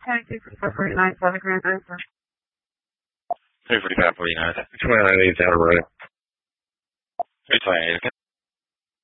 34549, 7 Grand Answer. 34549. 29 is out of right. 328.